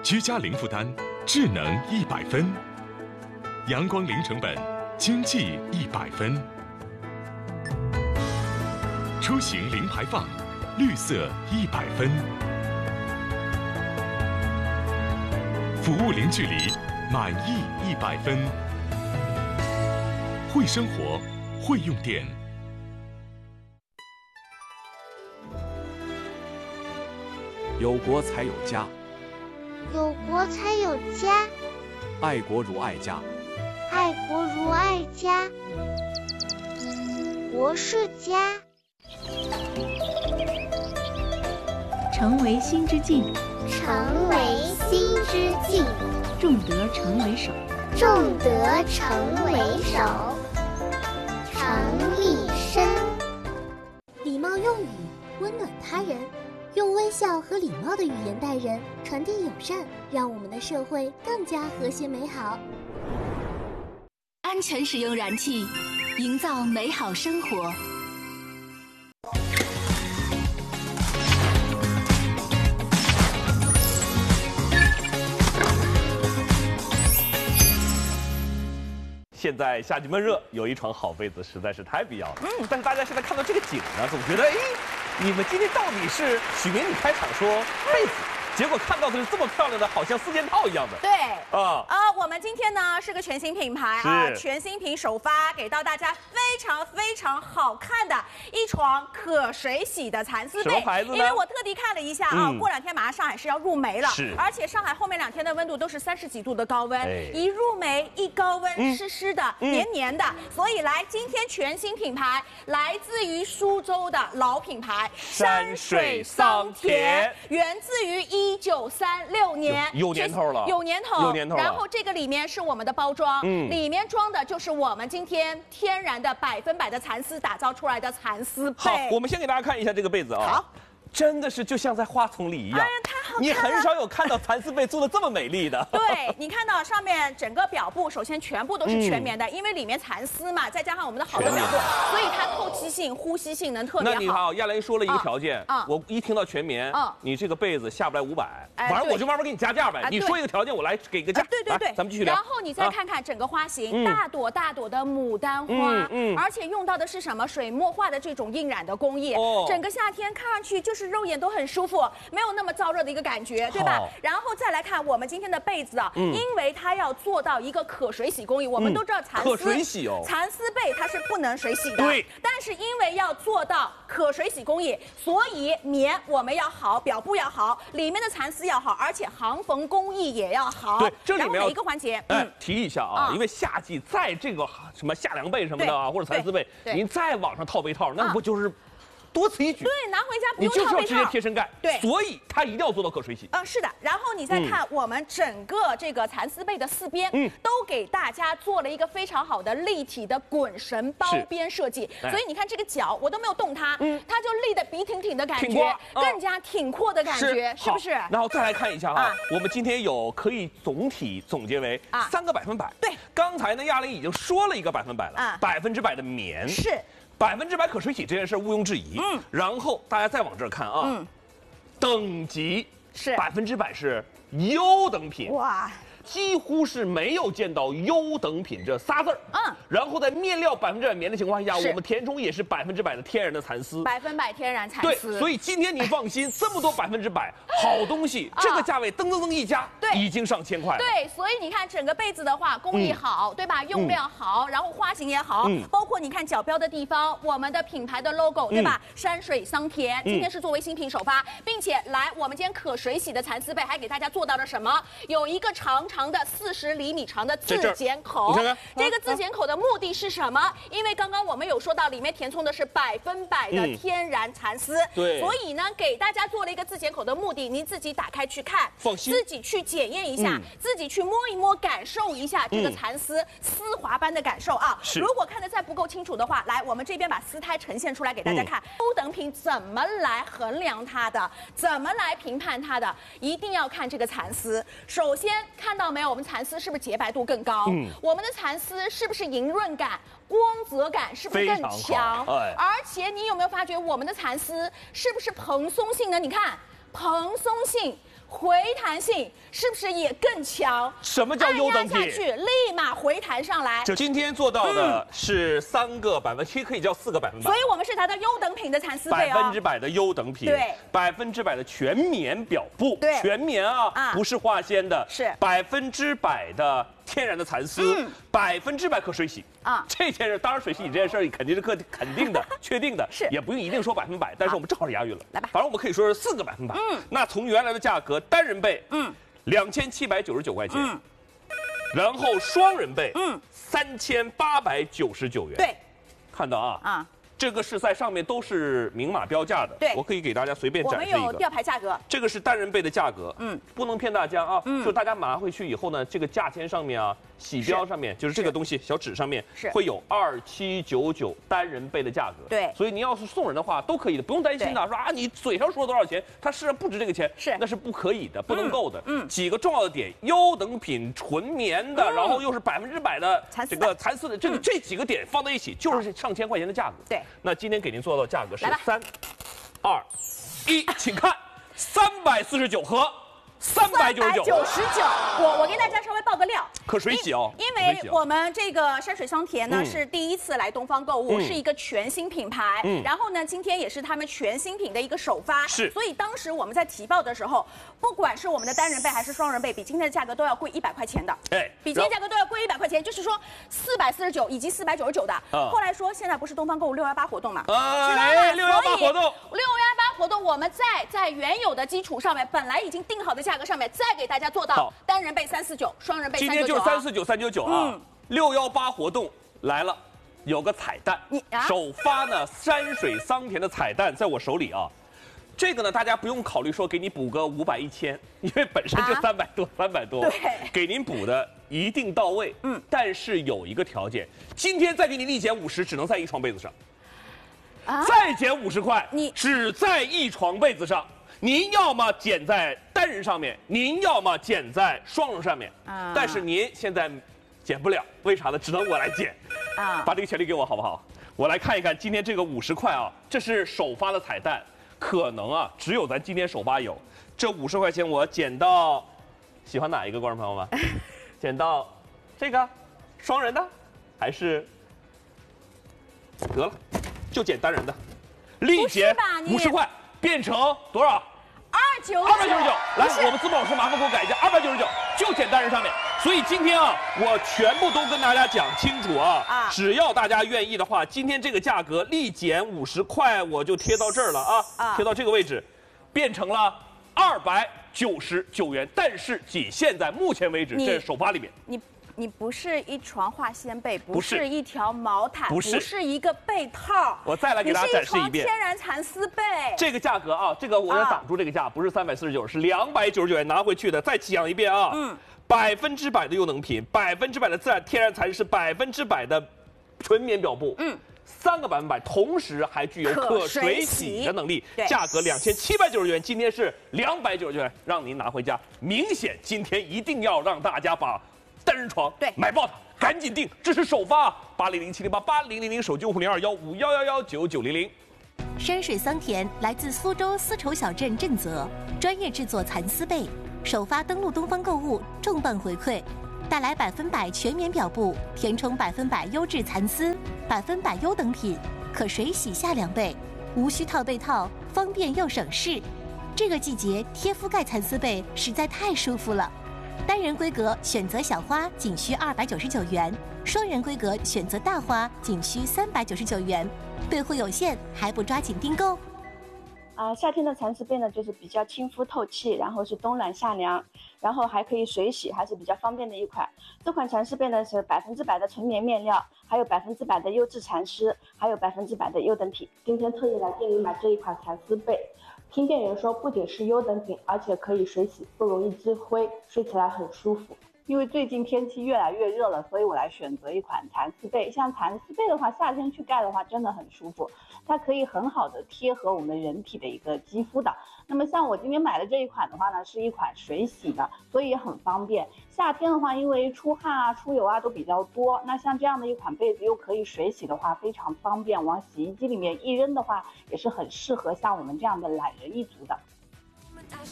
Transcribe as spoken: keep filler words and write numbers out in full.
居家零负担，智能一百分；阳光零成本，经济一百分；出行零排放，绿色一百分；服务零距离，满意一百分。会生活，会用电。 有国才有家， 有国才有家， 爱国如爱家， 爱国如爱家，国是家。 成为心之境， 成为心之境， 重德成为首， 重德成为首，常立身。 礼貌用语，温暖他人。用微笑和礼貌的语言待人，传递友善，让我们的社会更加和谐美好。 安全使用燃气，营造美好生活。 现在夏季闷热，有一床好被子实在是太必要了。嗯，但是大家现在看到这个景呢，总觉得哎。你们今天到底是许明你开场说被子，结果看到的是这么漂亮的，好像四件套一样的。 对啊啊，我们今天呢是个全新品牌啊，全新品首发，给到大家非常非常好看的一床可水洗的蚕丝被。 什么牌子呢？ 因为我特地看了一下啊，嗯、过两天马上上海是要入梅了， 是， 而且上海后面两天的温度都是三十几度的高温， 哎、 一入梅一高温， 嗯、 湿湿的、嗯、黏黏的，所以来今天全新品牌来自于苏州的老品牌。 山水桑田源自于一九三六年， 有, 有年头了， 有年头， 有年头了。 然后这个里面是我们的包装，嗯，里面装的就是我们今天天然的百分百的蚕丝打造出来的蚕丝被。 好，我们先给大家看一下这个被子啊。 好。 真的是就像在花丛里一样， 哎呀，太好看了！ 你很少有看到蚕丝被做的这么美丽的。 对，你看到上面整个表布，首先全部都是全棉的，嗯、因为里面蚕丝嘛，再加上我们的好的表布，所以它透气性、呼吸性能特别好。 那你好，亚雷说了一个条件， 啊、 我一听到全棉， 啊、 你这个被子下不来五百， 哎、 反正我就慢慢给你加价呗。 啊、 你说一个条件，我来给个价。 啊、对对对， 咱们继续聊。 然后你再看看整个花型， 啊、 大朵大朵的牡丹花， 嗯嗯、 而且用到的是什么水墨画的这种印染的工艺， 哦、 整个夏天看上去就是肉眼都很舒服，没有那么燥热的一个感觉，对吧？然后再来看我们今天的被子啊，嗯、因为它要做到一个可水洗工艺，我们都知道蚕丝、 嗯、可水洗哦， 蚕丝被它是不能水洗的， 对。 但是因为要做到可水洗工艺，所以棉我们要好，表布要好，里面的蚕丝要好，而且行缝工艺也要好。 对，这里面每一个环节， 哎，嗯、提一下啊，啊因为夏季在这个什么夏凉被什么的啊，或者蚕丝被，您再往上套被套，那不就是？多此一举， 对，拿回家不用套被套，你就是要直接贴身盖， 对， 所以它一定要做到可水洗。 嗯，是的。然后你再看我们整个这个蚕丝被的四边，嗯，都给大家做了一个非常好的立体的滚绳包边设计，所以你看这个脚我都没有动它，嗯，它就立得笔挺挺的感觉，更加挺阔的感觉，是不是？ 然后再来看一下哈，我们今天有可以总体总结为三个百分百。 对， 刚才呢亚玲已经说了一个百分百了，百分之百的棉是。 百分之百可水洗这件事毋庸置疑。嗯，然后大家再往这儿看啊，嗯，等级是百分之百是优等品。 哇！ 几乎是没有见到优等品这仨字儿。嗯，然后在面料百分之百棉的情况下，我们填充也是百分之百的天然的蚕丝， 百分百天然蚕丝。 对，所以今天你放心，这么多百分之百好东西，这个价位噔噔噔一加，对，已经上千块了。 对，所以你看整个被子的话，工艺好，对吧？用料好，然后花型也好，包括你看角标的地方，我们的品牌的 logo， 对吧？山水桑田，今天是作为新品首发，并且来我们今天可水洗的蚕丝被还给大家做到了什么？有一个长长的四十厘米长的自剪口， 看看这个自剪口的目的是什么？因为刚刚我们有说到，里面填充的是百分百的天然蚕丝， 对， 所以呢，给大家做了一个自剪口的目的，您自己打开去看， 放心， 自己去检验一下，自己去摸一摸，感受一下这个蚕丝丝滑般的感受啊。如果看得再不够清楚的话，来，我们这边把丝胎呈现出来给大家看。优等品怎么来衡量它的？怎么来评判它的？一定要看这个蚕丝。首先看到没有，我们蚕丝是不是洁白度更高？嗯，我们的蚕丝是不是莹润感、光泽感是不是更强？ 哎， 而且你有没有发觉我们的蚕丝是不是蓬松性呢？你看，蓬松性。 回弹性是不是也更强？ 什么叫优等品？ 按压下去，立马回弹上来。 就今天做到的是三个百分，其实可以叫四个百分百。 所以我们是达到优等品的蚕丝被百分之百的优等品， 对， 百分之百的全棉表布， 对， 全棉啊， 啊不是化纤的， 是百分之百的天然的蚕丝，百分之百可水洗啊。 这件事当然水洗这件事儿肯定是肯肯定的、确定的， 是也不用一定说百分百，但是我们正好是押韵了。 来吧， 反正我们可以说是四个百分百。嗯，那从原来的价格单人被，嗯，两千七百九十九块钱，嗯，然后双人被，嗯，三千八百九十九元。 对， 看到啊啊。这个是在上面都是明码标价的， 对， 我可以给大家随便展示一个。 我们有吊牌价格， 这个是单人被的价格，嗯，不能骗大家啊，嗯，就大家买回去以后呢，这个价签上面啊，洗标上面就是这个东西小纸上面是会有二七九九单人被的价格， 对， 所以你要是送人的话都可以的，不用担心的，说啊你嘴上说多少钱，它事实上不值这个钱， 是那是不可以的，不能够的，嗯，几个重要的点，优等品纯棉的，然后又是百分之百的这个蚕丝的，这个这几个点放在一起就是上千块钱的价格， 对， 那今天给您做到价格是三、二、一，请看，三百四十九和三百九十九。 九十九，我我给大家稍微爆个料， 可水洗哦。 因为我们这个山水桑田呢是第一次来东方购物，是一个全新品牌。嗯。然后呢，今天也是他们全新品的一个首发。 是。 所以当时我们在提报的时候，不管是我们的单人被还是双人被，比今天的价格都要贵一百块钱的。哎。比今天价格都要贵一百块钱，就是说四百四十九以及四百九十九的。后来说现在不是东方购物六幺八活动嘛？ 啊，哎，六幺八活动。 六幺八活动，我们在在原有的基础上面，本来已经定好的价格上面，再给大家做到单人被三四九，双人被三九九。 今天就是三四九三九九啊。六幺八活动来了，有个彩蛋，你啊，首发呢山水桑田的彩蛋在我手里啊。这个呢，大家不用考虑说给你补个五百一千，因为本身就三百多，三百多， 对， 给您补的一定到位。嗯，但是有一个条件，今天再给你立减五十，只能在一床被子上。啊，再减五十块，你只在一床被子上。您要么减在单人上面，您要么减在双人上面。啊，但是您现在减不了，为啥呢？只能我来减。啊，把这个权利给我好不好？我来看一看今天这个五十块啊，这是首发的彩蛋。可能啊，只有咱今天首发有。这五十块钱我减到，喜欢哪一个观众朋友们？减到这个双人的，还是得了，就减单人的，立减五十块，变成多少？ 二九二百九十九。来，我们资本老师麻烦给我改一下，二百九十九，就减单人上面。所以今天啊，我全部都跟大家讲清楚啊，啊只要大家愿意的话，今天这个价格立减五十块，我就贴到这儿了啊，啊贴到这个位置，变成了二百九十九元，但是仅限在目前为止这首发里面。 你你不是一床化纤被，不是一条毛毯，不是, 不是一个被套。 我再来给大家展示一遍， 天然蚕丝被。 这个价格啊，这个我要挡住这个价，啊、不是三百四十九，是两百九十九元拿回去的。再讲一遍啊，嗯。百分之百的优能品，百分之百的自然天然蚕丝，百分之百的纯棉表布，嗯，三个百分百，同时还具有可水洗的能力，价格两千七百九十元，今天是两百九十九元，让您拿回家。明显今天一定要让大家把单人床对买爆它，赶紧订，这是首发，八零零七零八八零零零手机用户零二幺五幺幺幺九九零零。 山水桑田来自苏州丝绸小镇正则，专业制作蚕丝被。首发登录东方购物，重磅回馈，带来百分百全棉表布，填充百分百优质蚕丝，百分百优等品，可水洗下两倍，无需套被套，方便又省事。这个季节贴覆盖蚕丝被实在太舒服了。单人规格选择小花仅需二百九十九元，双人规格选择大花仅需三百九十九元，备货有限，还不抓紧订购？ 啊、呃，夏天的蚕丝被呢，就是比较亲肤透气，然后是冬暖夏凉，然后还可以水洗，还是比较方便的一款。这款蚕丝被呢是百分之百的纯棉面料，还有百分之百的优质蚕丝，还有百分之百的优等品。今天特意来店里买这一款蚕丝被，听店员说不仅是优等品，而且可以水洗，不容易积灰，睡起来很舒服。因为最近天气越来越热了，所以我来选择一款蚕丝被。像蚕丝被的话，夏天去盖的话真的很舒服，它可以很好的贴合我们人体的一个肌肤的。那么像我今天买的这一款的话呢，是一款水洗的，所以也很方便。夏天的话，因为出汗啊、出油啊都比较多，那像这样的一款被子又可以水洗的话，非常方便，往洗衣机里面一扔的话，也是很适合像我们这样的懒人一族的。